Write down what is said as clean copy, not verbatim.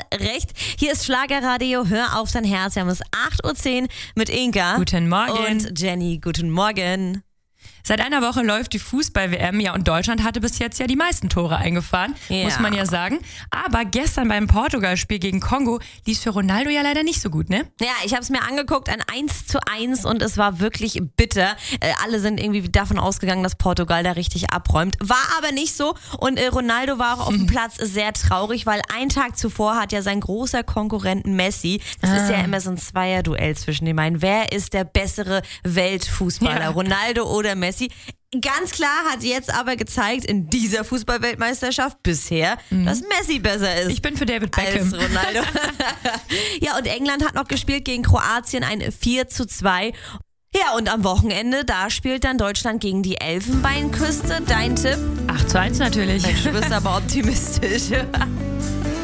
recht. Hier ist Schlagerradio, hör auf dein Herz. Wir haben es 8.10 Uhr mit Inka. Guten Morgen. Und Jenny, guten Morgen. Seit einer Woche läuft die Fußball-WM, ja, und Deutschland hatte bis jetzt ja die meisten Tore eingefahren, muss man ja sagen. Aber gestern beim Portugal-Spiel gegen Kongo lief es für Ronaldo ja leider nicht so gut, ne? Ja, ich habe es mir angeguckt, ein 1:1 und es war wirklich bitter. Alle sind irgendwie davon ausgegangen, dass Portugal da richtig abräumt. War aber nicht so und Ronaldo war auch auf dem Platz sehr traurig, weil einen Tag zuvor hat ja sein großer Konkurrent Messi, das ist ja immer so ein Zweierduell zwischen den beiden. Wer ist der bessere Weltfußballer, Ronaldo oder Messi? Ganz klar hat jetzt aber gezeigt in dieser Fußballweltmeisterschaft bisher, dass Messi besser ist. Ich bin für David Beckham. Als Ronaldo. Ja, und England hat noch gespielt gegen Kroatien, ein 4:2. Ja, und am Wochenende, da spielt dann Deutschland gegen die Elfenbeinküste. Dein Tipp? 8:1 natürlich. Mensch, du bist aber optimistisch.